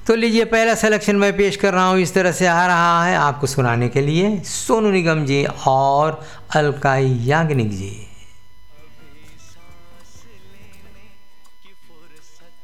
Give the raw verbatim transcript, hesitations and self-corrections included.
तो लीजिए पहला सिलेक्शन मैं पेश कर रहा हूँ, इस तरह से आ रहा है आपको सुनाने के लिए, सोनू निगम जी और अलका याग्निक जी।